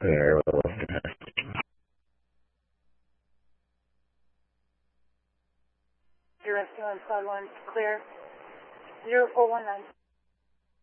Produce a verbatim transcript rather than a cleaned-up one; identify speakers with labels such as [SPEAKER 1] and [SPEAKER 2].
[SPEAKER 1] Clear.
[SPEAKER 2] Your rescue on Cloud one, clear. zero four one nine.